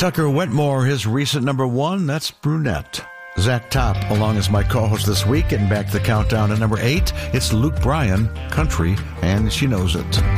Tucker Wetmore, his recent number one, that's Brunette. Zach Top, along as my co-host this week, getting back to the countdown at number 8. It's Luke Bryan, Country, and She Knows It.